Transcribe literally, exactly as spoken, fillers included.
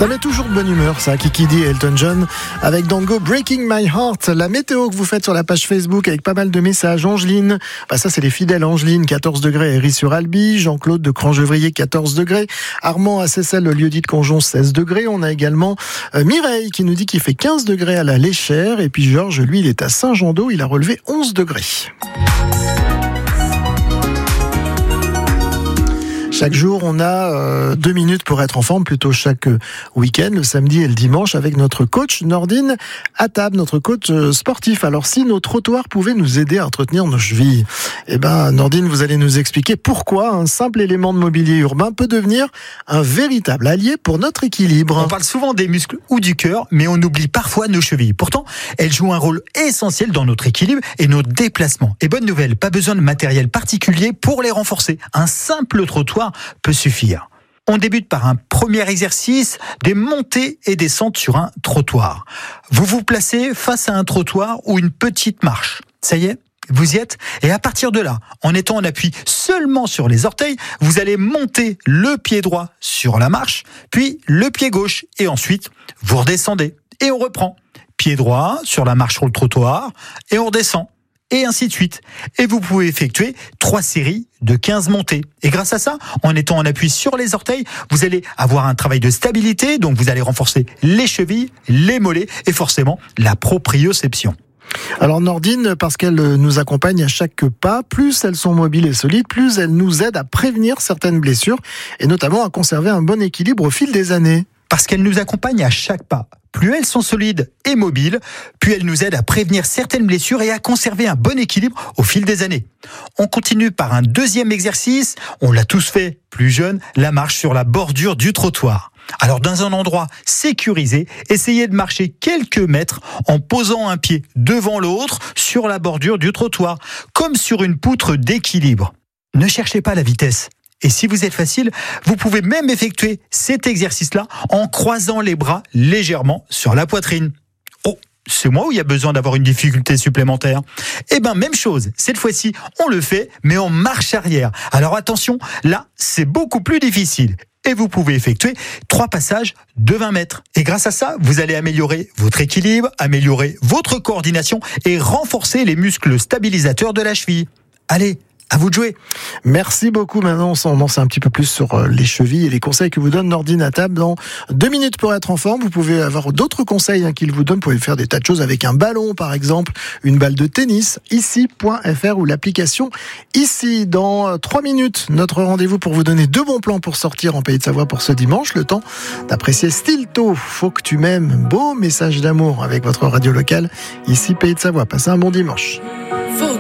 Ça met toujours de bonne humeur, ça, Kiki Dee et Elton John, avec Dango Breaking My Heart. La météo que vous faites sur la page Facebook avec pas mal de messages. Angeline, bah ça c'est les fidèles. Angeline, quatorze degrés, Héry-sur-Albi. Jean-Claude de Crangevrier, quatorze degrés. Armand à Seyssel, le lieu-dit de Conjon, seize degrés. On a également euh, Mireille qui nous dit qu'il fait quinze degrés à la Léchère. Et puis Georges, lui, il est à Saint-Jean-d'Eau, il a relevé onze degrés. Chaque jour, on a euh, deux minutes pour être en forme, plutôt chaque euh, week-end, le samedi et le dimanche, avec notre coach Nordine Attab, notre coach euh, sportif. Alors, si nos trottoirs pouvaient nous aider à entretenir nos chevilles, eh ben, Nordine, vous allez nous expliquer pourquoi un simple élément de mobilier urbain peut devenir un véritable allié pour notre équilibre. On parle souvent des muscles ou du cœur, mais on oublie parfois nos chevilles. Pourtant, elles jouent un rôle essentiel dans notre équilibre et nos déplacements. Et bonne nouvelle, pas besoin de matériel particulier pour les renforcer. Un simple trottoir peut suffire. On débute par un premier exercice, des montées et descentes sur un trottoir. Vous vous placez face à un trottoir ou une petite marche. Ça y est, vous y êtes. Et à partir de là, en étant en appui seulement sur les orteils, vous allez monter le pied droit sur la marche, puis le pied gauche. Et ensuite, vous redescendez. Et on reprend. Pied droit sur la marche sur le trottoir, et on redescend. Et ainsi de suite. Et vous pouvez effectuer trois séries de quinze montées. Et grâce à ça, en étant en appui sur les orteils, vous allez avoir un travail de stabilité, donc vous allez renforcer les chevilles, les mollets et forcément la proprioception. Alors Nordine, parce qu'elle nous accompagne à chaque pas, plus elles sont mobiles et solides, plus elles nous aident à prévenir certaines blessures et notamment à conserver un bon équilibre au fil des années. Parce qu'elles nous accompagnent à chaque pas. Plus elles sont solides et mobiles, plus elles nous aident à prévenir certaines blessures et à conserver un bon équilibre au fil des années. On continue par un deuxième exercice, on l'a tous fait, plus jeune, la marche sur la bordure du trottoir. Alors dans un endroit sécurisé, essayez de marcher quelques mètres en posant un pied devant l'autre sur la bordure du trottoir, comme sur une poutre d'équilibre. Ne cherchez pas la vitesse. Et si vous êtes facile, vous pouvez même effectuer cet exercice-là en croisant les bras légèrement sur la poitrine. Oh, c'est moi ou il y a besoin d'avoir une difficulté supplémentaire ? Eh ben, même chose. Cette fois-ci, on le fait, mais en marche arrière. Alors attention, là, c'est beaucoup plus difficile. Et vous pouvez effectuer trois passages de vingt mètres. Et grâce à ça, vous allez améliorer votre équilibre, améliorer votre coordination et renforcer les muscles stabilisateurs de la cheville. Allez, à vous de jouer. Merci beaucoup. Maintenant, on en sait un petit peu plus sur les chevilles et les conseils que vous donne Nordine Attab dans deux minutes pour être en forme. Vous pouvez avoir d'autres conseils hein, qu'il vous donne. Vous pouvez faire des tas de choses avec un ballon, par exemple, une balle de tennis, ici point f r ou l'application ici. Dans trois minutes, notre rendez-vous pour vous donner deux bons plans pour sortir en Pays de Savoie pour ce dimanche. Le temps d'apprécier Stilto. Faut que tu m'aimes. Beau message d'amour avec votre radio locale. Ici, Pays de Savoie. Passez un bon dimanche.